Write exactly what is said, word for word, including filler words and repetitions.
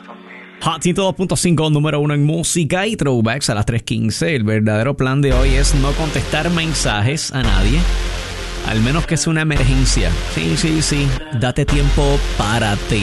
Hot ciento dos punto cinco, número uno en música y throwbacks a las tres quince. El verdadero plan de hoy es no contestar mensajes a nadie, al menos que sea una emergencia. Sí, sí, sí. Date tiempo para ti.